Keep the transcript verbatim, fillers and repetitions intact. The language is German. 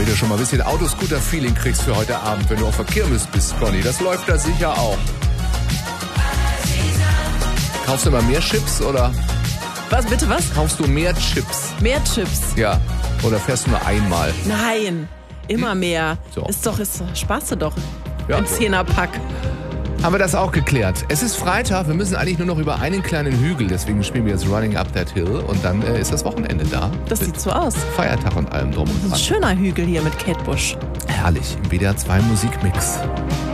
Damit du schon mal ein bisschen Autoscooter-Feeling kriegst für heute Abend, wenn du auf der Kirmes bist, Conny. Das läuft da sicher auch. Kaufst du immer mehr Chips oder? Was, bitte was? Kaufst du mehr Chips? Mehr Chips? Ja. Oder fährst du nur einmal? Nein, immer Hm. mehr. So. Ist doch, ist Spaß doch. Ja, Ein so. Zehnerpack. Haben wir das auch geklärt. Es ist Freitag, wir müssen eigentlich nur noch über einen kleinen Hügel, deswegen spielen wir jetzt Running Up That Hill und dann äh, ist das Wochenende da. Das Mit sieht so aus. Feiertag und allem drum und Ein dran. schöner Hügel hier mit Kate Bush. Herrlich, im W D R zwei Musikmix.